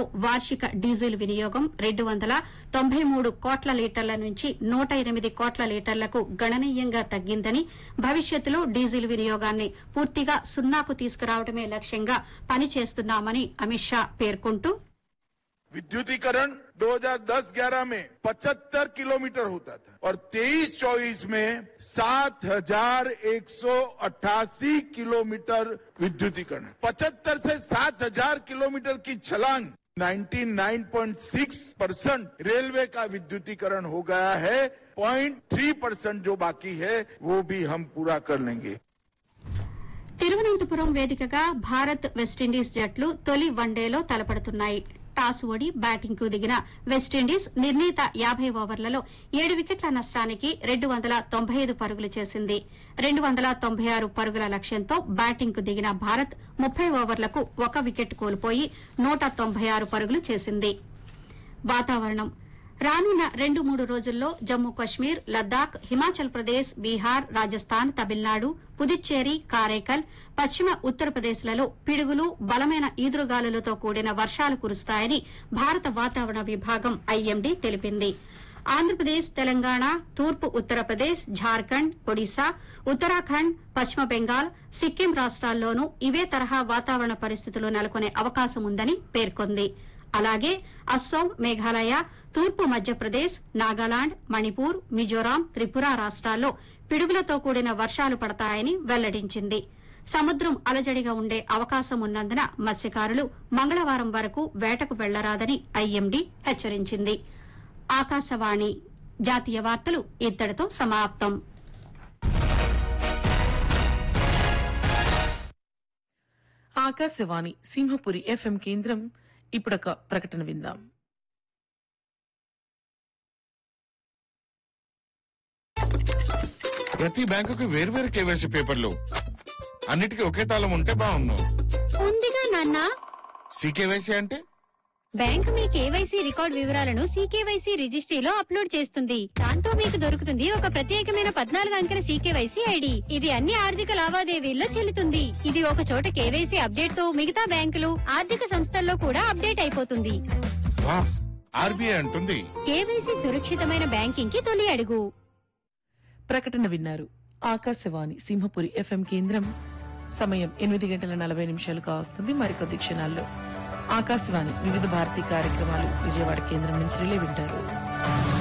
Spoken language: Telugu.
వార్షిక డీజిల్ వినియోగం 293 కోట్ల లీటర్ల నుంచి 108 కోట్ల లీటర్లకు గణనీయంగా తగ్గిందని, భవిష్యత్తులో డీజిల్ వినియోగాన్ని పూర్తిగా సున్నాకు తీసుకురావడమే లక్ష్యంగా పనిచేస్తున్నామని అమిత్ షా పేర్కొంటూ विद्युतीकरण 2010-11 में 75 किलोमीटर होता था और 23-24 में 7,188 किलोमीटर विद्युतीकरण, 75 से 7,000 किलोमीटर की छलांग 99.6% रेलवे का विद्युतीकरण हो गया है। 0.3% जो बाकी है वो भी हम पूरा कर लेंगे। తిరువనంతపురం వేదికగా భారత్ వెస్టిండీస్ జట్లు తొలి వన్డేలో తలపడుతున్నాయి. టాస్ ఓడి బ్యాటింగ్ కు దిగిన వెస్టిండీస్ నిర్ణీత 50 ఓవర్లలో 7 వికెట్ల నష్టానికి 295 పరుగులు చేసింది. 296 పరుగుల లక్ష్యంతో బ్యాటింగ్ కు దిగిన భారత్ 30 ఓవర్లకు 1 వికెట్ కోల్పోయి 196 పరుగులు చేసింది. వాతావరణం రానున్న 2-3 రోజుల్లో జమ్మూ కశ్మీర్, లద్దాఖ్, హిమాచల్ ప్రదేశ్, బీహార్, రాజస్థాన్, తమిళనాడు, పుదుచ్చేరి, కారైకల్, పశ్చిమ ఉత్తరప్రదేశ్లలో పిడుగులు, బలమైన ఈదురుగాలులతో కూడిన వర్షాలు కురుస్తాయని భారత వాతావరణ విభాగం ఐఎండీ తెలిపింది. ఆంధ్రప్రదేశ్, తెలంగాణ, తూర్పు ఉత్తరప్రదేశ్, ఝార్ఖండ్, ఒడిశా, ఉత్తరాఖండ్, పశ్చిమ బెంగాల్, సిక్కిం రాష్ట్రాల్లోనూ ఇవే తరహా వాతావరణ పరిస్థితులు నెలకొనే అవకాశం ఉందని పేర్కొంది. అలాగే అస్సోం, మేఘాలయ, తూర్పు మధ్యప్రదేశ్, నాగాలాండ్, మణిపూర్, మిజోరాం, త్రిపుర రాష్ట్రాల్లో పిడుగులతో కూడిన వర్షాలు పడతాయని వెల్లడించింది. సముద్రం అలజడిగా ఉండే అవకాశం ఉన్నందున మత్స్యకారులు మంగళవారం వరకు వేటకు వెళ్లరాదని ఐఎండీ హెచ్చరించింది. ఆకాశవాణి జాతీయ వార్తలు ఇంతటితో సమాప్తం. ఆకాశవాణి సింహపురి ఎఫ్ఎం కేంద్రం. ఇప్పుడొక ప్రకటన విందాం. ప్రతి బ్యాంకుకి వేర్వేరు కేవైసీ పేపర్లు, అన్నిటికీ ఒకే తాళం ఉంటే బాగుండు. ఉందిగా నాన్న. సీకేవైసీ అంటే బ్యాంకు మీ కేవైసీ రికార్డ్ వివరాలను సీకేవైసీ రిజిస్ట్రీలో అప్లోడ్ చేస్తుంది. దాంతో మీకు దొరుకుతుంది ఒక ప్రత్యేకమైన 14 అంకెల సీకేవైసీ ఐడి. ఇది అన్ని ఆర్థిక లావాదేవీల్లో చెల్లుతుంది. ఇది ఒక చోట కేవైసీ అప్డేట్ తో మిగతా బ్యాంకులు, ఆర్థిక సంస్థల్లో కూడా అప్డేట్ అయిపోతుంది. ఆర్బీఐ అంటుంది కేవైసీ సురక్షితమైన బ్యాంకింగ్ కి తొలి అడుగు. ప్రకటన విన్నారు. ఆకాశవాణి సింహపురి ఎఫ్ఎం కేంద్రం. సమయం 8:40 కావస్తుంది. మరికొద్ది క్షణాల్లో ఆకాశవాణి వివిధ భారతీ కార్యక్రమాలు విజయవాడ కేంద్రం నుంచి రిలే వింటారు.